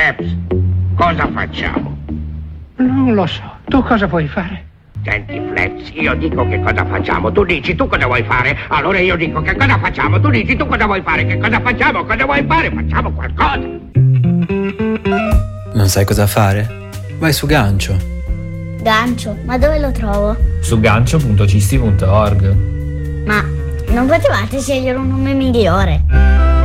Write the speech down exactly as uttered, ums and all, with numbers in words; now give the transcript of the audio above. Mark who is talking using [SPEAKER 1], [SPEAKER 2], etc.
[SPEAKER 1] Flaps, cosa facciamo?
[SPEAKER 2] Non lo so. Tu cosa vuoi fare?
[SPEAKER 1] Senti, Flaps, io dico che cosa facciamo, tu dici tu cosa vuoi fare, allora io dico che cosa facciamo, tu dici tu cosa vuoi fare, che cosa facciamo, cosa vuoi fare, facciamo qualcosa.
[SPEAKER 3] Non sai cosa fare? Vai su Gancio.
[SPEAKER 4] Gancio? Ma dove lo trovo?
[SPEAKER 5] Su gancio punto cisti punto org.
[SPEAKER 4] Ma non potevate scegliere un nome migliore?